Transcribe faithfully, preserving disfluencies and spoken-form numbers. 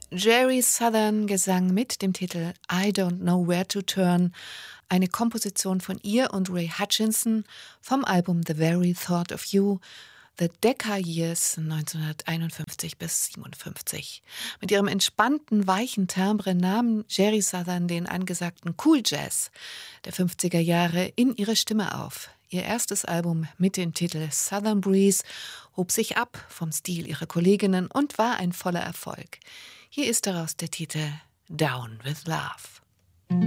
Jerry Southern Gesang mit dem Titel I Don't Know Where to Turn, eine Komposition von ihr und Ray Hutchinson vom Album The Very Thought of You, The Decca Years neunzehnhunderteinundfünfzig bis siebenundfünfzig. Mit ihrem entspannten, weichen Timbre nahm Jerry Southern den angesagten Cool Jazz der fünfziger Jahre in ihre Stimme auf. Ihr erstes Album mit dem Titel Southern Breeze hob sich ab vom Stil ihrer Kolleginnen und war ein voller Erfolg. Hier ist daraus der Titel Down with Love.